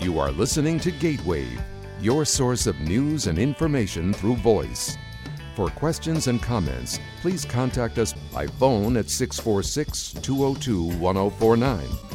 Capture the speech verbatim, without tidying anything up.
You are listening to Gatewave, your source of news and information through voice. For questions and comments, please contact us by phone at six four six, two oh two, one oh four nine